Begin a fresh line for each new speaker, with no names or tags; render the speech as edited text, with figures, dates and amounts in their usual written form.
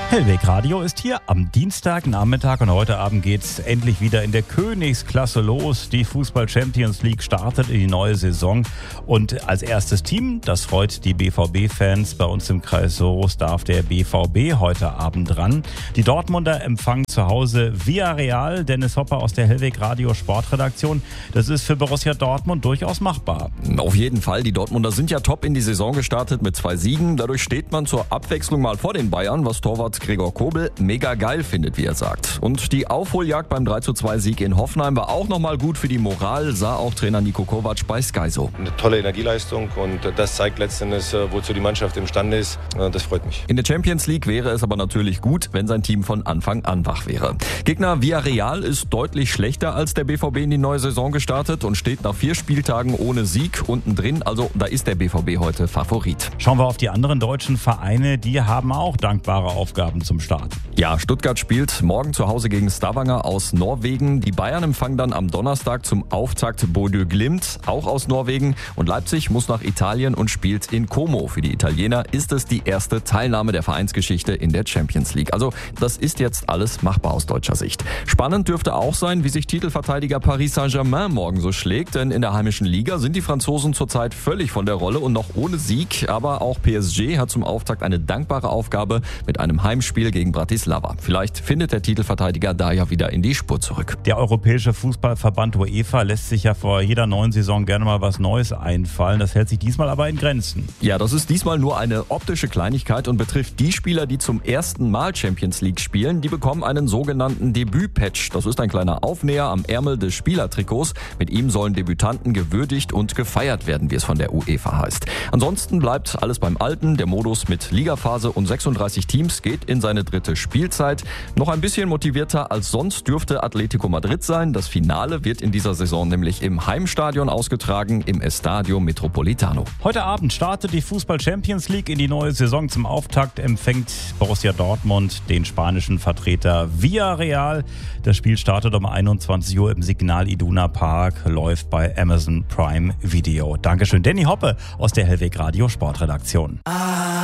Hellweg Radio ist hier am Dienstagnachmittag und heute Abend geht's endlich wieder in der Königsklasse los. Die Fußball Champions League startet in die neue Saison und als erstes Team, das freut die BVB-Fans, bei uns im Kreis Soros darf der BVB heute Abend ran. Die Dortmunder empfangen zu Hause Villarreal. Dennis Hopper aus der Hellweg Radio Sportredaktion. Das ist für Borussia Dortmund durchaus machbar.
Auf jeden Fall, die Dortmunder sind ja top in die Saison gestartet mit 2 Siegen. Dadurch steht man zur Abwechslung mal vor den Bayern, was Torwart Gregor Kobel mega geil findet, wie er sagt. Und die Aufholjagd beim 3:2-Sieg in Hoffenheim war auch nochmal gut für die Moral, sah auch Trainer Niko Kovac bei Sky so.
Eine tolle Energieleistung und das zeigt letztendlich, wozu die Mannschaft imstande ist. Das freut mich.
In der Champions League wäre es aber natürlich gut, wenn sein Team von Anfang an wach wäre. Gegner Villarreal ist deutlich schlechter als der BVB in die neue Saison gestartet und steht nach 4 Spieltagen ohne Sieg unten drin. Also da ist der BVB heute Favorit.
Schauen wir auf die anderen deutschen Vereine, die haben auch dankbare Aufgaben zum Start.
Ja, Stuttgart spielt morgen zu Hause gegen Stavanger aus Norwegen. Die Bayern empfangen dann am Donnerstag zum Auftakt Bodø Glimt, auch aus Norwegen. Und Leipzig muss nach Italien und spielt in Como. Für die Italiener ist es die erste Teilnahme der Vereinsgeschichte in der Champions League. Also das ist jetzt alles machbar aus deutscher Sicht. Spannend dürfte auch sein, wie sich Titelverteidiger Paris Saint-Germain morgen so schlägt. Denn in der heimischen Liga sind die Franzosen zurzeit völlig von der Rolle und noch ohne Sieg. Aber auch PSG hat zum Auftakt eine dankbare Aufgabe mit einem Heimspiel gegen Bratislava. Vielleicht findet der Titelverteidiger da ja wieder in die Spur zurück.
Der Europäische Fußballverband UEFA lässt sich ja vor jeder neuen Saison gerne mal was Neues einfallen. Das hält sich diesmal aber in Grenzen.
Ja, das ist diesmal nur eine optische Kleinigkeit und betrifft die Spieler, die zum ersten Mal Champions League spielen. Die bekommen einen sogenannten Debüt-Patch. Das ist ein kleiner Aufnäher am Ärmel des Spielertrikots. Mit ihm sollen Debütanten gewürdigt und gefeiert werden, wie es von der UEFA heißt. Ansonsten bleibt alles beim Alten. Der Modus mit Ligaphase und 36 Teams geht in seine dritte Spielzeit. Noch ein bisschen motivierter als sonst dürfte Atletico Madrid sein. Das Finale wird in dieser Saison nämlich im Heimstadion ausgetragen, im Estadio Metropolitano.
Heute Abend startet die Fußball Champions League in die neue Saison. Zum Auftakt empfängt Borussia Dortmund den spanischen Vertreter Villarreal. Das Spiel startet um 21 Uhr im Signal Iduna Park, läuft bei Amazon Prime Video. Dankeschön, Danny Hoppe aus der Hellweg Radio Sportredaktion.